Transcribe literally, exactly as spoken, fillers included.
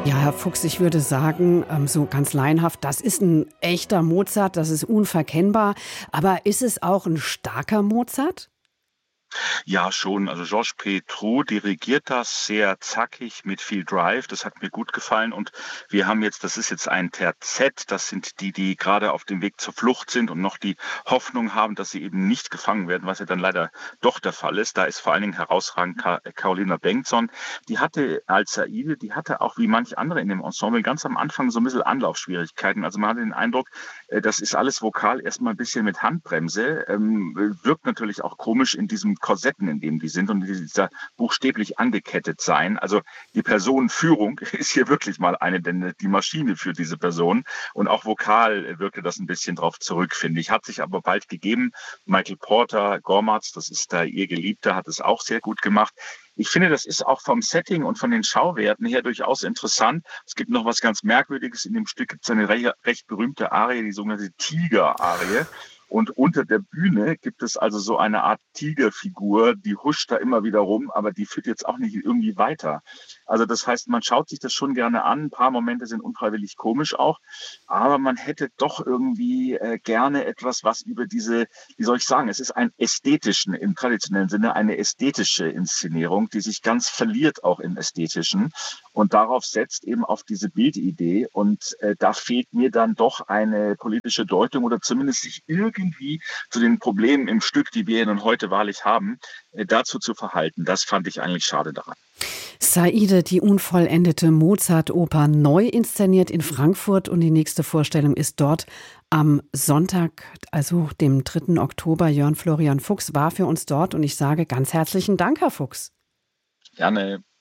Ja, Herr Fuchs, ich würde sagen, ähm, so ganz laienhaft, das ist ein echter Mozart, das ist unverkennbar. Aber ist es auch ein starker Mozart? Ja, schon. Also Georges Petrou dirigiert das sehr zackig mit viel Drive. Das hat mir gut gefallen. Und wir haben jetzt, das ist jetzt ein Terzett. Das sind die, die gerade auf dem Weg zur Flucht sind und noch die Hoffnung haben, dass sie eben nicht gefangen werden, was ja dann leider doch der Fall ist. Da ist vor allen Dingen herausragend Ka- Carolina Bengtsson. Die hatte als Saide, die hatte auch wie manch andere in dem Ensemble ganz am Anfang so ein bisschen Anlaufschwierigkeiten. Also man hatte den Eindruck, äh, das ist alles vokal erstmal ein bisschen mit Handbremse. Ähm, wirkt natürlich auch komisch in diesem Korsetten, in dem die sind und dieser buchstäblich angekettet sein. Also die Personenführung ist hier wirklich mal eine, denn die Maschine für diese Person. Und auch vokal wirkte das ein bisschen drauf zurück, finde ich. Hat sich aber bald gegeben. Michael Porter, Gormatz, das ist da ihr Geliebter, hat es auch sehr gut gemacht. Ich finde, das ist auch vom Setting und von den Schauwerten her durchaus interessant. Es gibt noch was ganz Merkwürdiges. In dem Stück gibt es eine recht, recht berühmte Arie, die sogenannte Tiger-Arie. Und unter der Bühne gibt es also so eine Art Tigerfigur, die huscht da immer wieder rum, aber die führt jetzt auch nicht irgendwie weiter. Also das heißt, man schaut sich das schon gerne an. Ein paar Momente sind unfreiwillig komisch auch, aber man hätte doch irgendwie äh, gerne etwas, was über diese, wie soll ich sagen, es ist ein ästhetischen, im traditionellen Sinne eine ästhetische Inszenierung, die sich ganz verliert auch im Ästhetischen und darauf setzt eben auf diese Bildidee. Und äh, da fehlt mir dann doch eine politische Deutung oder zumindest sich irgendwie zu den Problemen im Stück, die wir nun heute wahrlich haben, äh, dazu zu verhalten. Das fand ich eigentlich schade daran. Saide, die unvollendete Mozart-Oper, neu inszeniert in Frankfurt und die nächste Vorstellung ist dort am Sonntag, also dem dritten Oktober. Jörn Florian Fuchs war für uns dort und ich sage ganz herzlichen Dank, Herr Fuchs. Gerne.